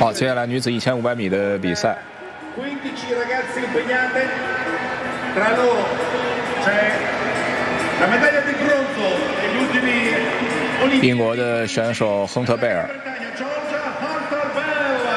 好，接下来女子1500米的比赛。英国的选手亨特贝尔。